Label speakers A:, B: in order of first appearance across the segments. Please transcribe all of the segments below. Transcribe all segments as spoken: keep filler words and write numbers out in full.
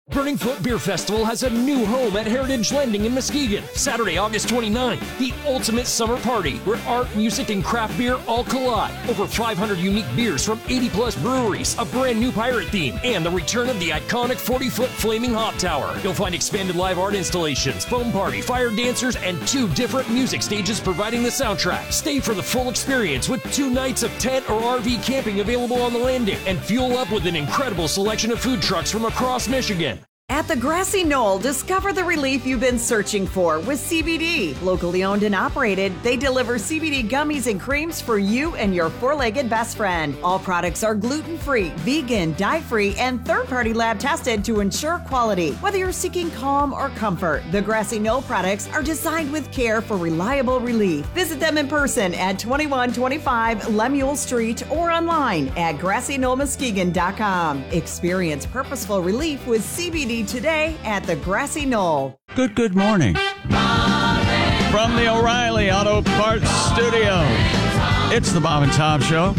A: Burning Foot Beer Festival has a new home at Heritage Lending in Muskegon. Saturday, August twenty-ninth, the ultimate summer party where art, music, and craft beer all collide. Over five hundred unique beers from eighty plus breweries, a brand new pirate theme, and the return of the iconic forty foot flaming hot tower. You'll find expanded live art installations, foam party, fire dancers, and two different music stages providing the soundtrack. Stay for the full experience with two nights of tent or R V camping available on the landing, and fuel up with an incredible selection of food trucks from across Michigan.
B: At the Grassy Knoll, discover the relief you've been searching for with C B D. Locally owned and operated, they deliver C B D gummies and creams for you and your four-legged best friend. All products are gluten-free, vegan, dye-free, and third-party lab tested to ensure quality. Whether you're seeking calm or comfort, the Grassy Knoll products are designed with care for reliable relief. Visit them in person at twenty-one twenty-five Lemuel Street or online at grassy knoll muskegon dot com. Experience purposeful relief with C B D today at the Grassy Knoll.
C: Good, good morning. From the O'Reilly Auto Parts Studio, it's the Bob and Tom Show.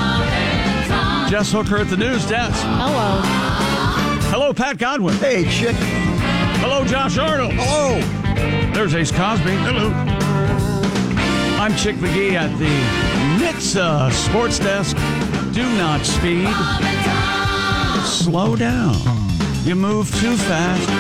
C: Jess Hooker at the news desk.
D: Hello.
C: Hello, Pat Godwin.
E: Hey, chick.
C: Hello, Josh Arnold.
E: Hello.
C: There's Ace Cosby.
E: Hello.
C: I'm Chick McGee at the N H T S A Sports Desk. Do not speed. Slow down. You move too fast.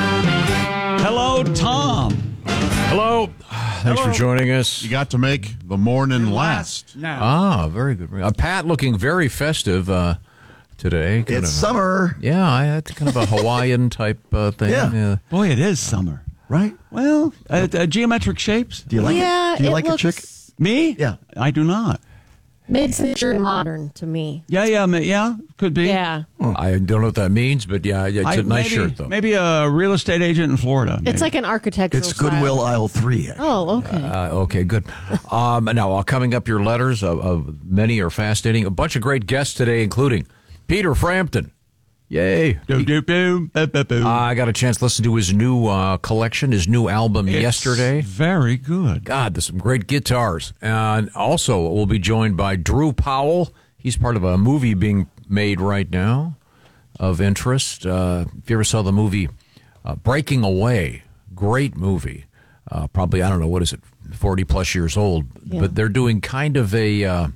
C: Hello, Tom.
F: Hello. Thanks
C: Hello.
F: for joining us.
E: You got to make the morning last.
C: Now.
F: Ah, very good. Uh, Pat looking very festive uh, today. Kind
E: It's
F: of,
E: summer,
F: Yeah, I had kind of a Hawaiian type uh, thing.
E: Yeah.
C: Boy, it is summer.
E: right?
C: Well, uh, uh, geometric shapes.
E: Do you like
D: yeah,
E: it? Do you
D: it
E: like
D: looks
E: it, chick?
C: Me?
E: Yeah.
C: I do not.
D: mid-century modern to me.
C: Yeah, yeah, ma- yeah. Could be.
D: Yeah.
F: I don't know what that means, but yeah, it's
C: I-
F: a nice
C: maybe,
F: shirt, though.
C: Maybe a real estate agent in Florida.
D: It's
C: maybe.
D: like an architectural
E: It's
D: style.
E: Goodwill aisle three.
D: Oh, okay.
F: Uh, okay, good. Um, now, uh, coming up, your letters of, of many are fascinating. A bunch of great guests today, including Peter Frampton. Yay.
C: Doom, doom, doom, boom, boom, boom.
F: Uh, I got a chance to listen to his new uh, collection, his new album
C: It's
F: yesterday.
C: Very good.
F: God, there's some great guitars. And also, we'll be joined by Drew Powell. He's part of a movie being made right now of interest. Uh, if you ever saw the movie uh, Breaking Away, great movie. Uh, probably, I don't know, what is it, forty plus years old.
D: Yeah.
F: But they're doing kind of a, uh,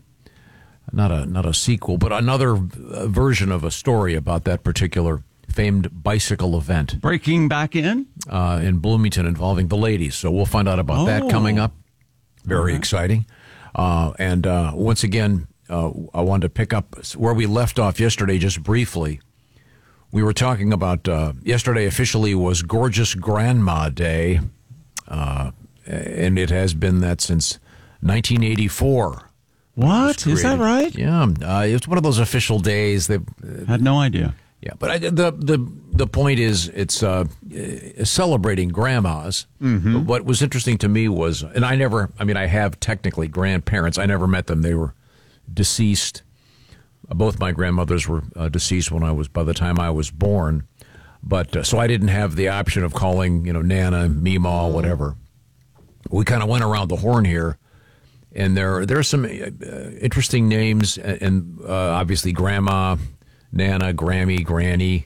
F: not a not a sequel, but another uh, version of a story about that particular famed bicycle event
C: Breaking back in.
F: uh, in Bloomington involving the ladies. So we'll find out about that
C: Oh.
F: coming up. Very exciting. Uh, and uh, once again, uh, I wanted to pick up where we left off yesterday just briefly. We were talking about uh, yesterday officially was Gorgeous Grandma Day, uh, and it has been that since nineteen eighty-four.
C: What? Is that
F: created.
C: right?
F: Yeah, uh, it's one of those official days that
C: Had no idea.
F: yeah, but I, the the the point is, it's uh, uh, celebrating grandmas. Mm-hmm. But what was interesting to me was, and I never, I mean, I have technically grandparents. I never met them; they were deceased. Uh, both my grandmothers were uh, deceased when I was, by the time I was born. But uh, so I didn't have the option of calling, you know, Nana, Meemaw, whatever. We kind of went around the horn here. And there, there are some uh, interesting names, and, and uh, obviously Grandma, Nana, Grammy, Granny,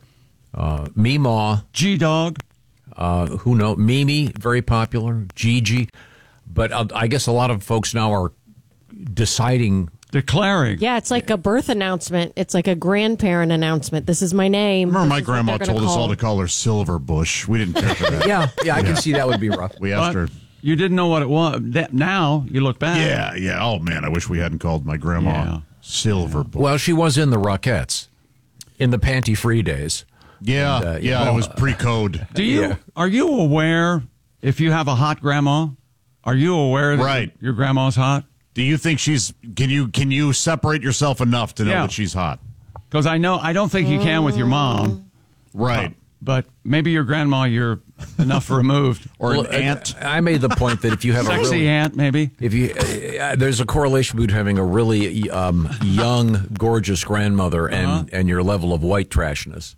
F: uh, Meemaw,
C: G-Dog.
F: uh, who know, Mimi, very popular, Gigi. But uh, I guess a lot of folks now are deciding.
C: Declaring.
D: Yeah, it's like a birth announcement. It's like a grandparent announcement. This is my name.
E: Remember, my
D: This is what
E: grandma
D: they're gonna
E: told us
D: call.
E: all to call her Silver Bush. We didn't care for that.
F: Yeah, yeah, I can see that would be rough.
E: We asked
C: But
E: her.
C: you didn't know what it was. That, now you look back.
E: Yeah, yeah. Oh man, I wish we hadn't called my grandma
C: Yeah.
E: Silver Bush.
F: Well, she was in the Rockettes in the panty-free days.
E: yeah,
F: and, uh,
E: yeah.
F: yeah.
E: It was pre-code.
C: Do you?
F: Yeah.
C: Are you aware if you have a hot grandma? Are you aware that
E: Right.
C: your grandma's hot?
E: Do you think she's? Can you can you separate yourself enough to know
C: Yeah.
E: that she's hot?
C: Because I know I don't think you can with your mom.
E: Right.
C: But maybe your grandma, you're enough removed.
E: Or
F: Well,
E: an aunt.
F: I, I made the point that if you have a
C: Sexy
F: really,
C: aunt, maybe.
F: If you, uh, there's a correlation between having a really um, young, gorgeous grandmother and,
C: Uh-huh.
F: and your level of white trashness.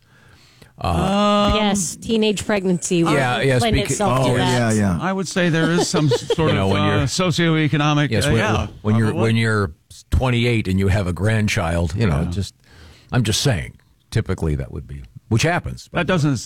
D: Yes, teenage pregnancy. will
F: Yeah, yes,
D: lend
F: because-
D: itself
E: Oh
D: to that.
E: yeah, yeah.
C: I would say there is some sort
F: You know,
C: of
F: when
C: uh,
F: you're-
C: socioeconomic.
F: Yes,
C: uh,
F: when,
C: yeah,
F: when you're
C: probably.
F: when you're twenty-eight and you have a grandchild, you know, just I'm just saying, typically that would be, which happens.
C: That doesn't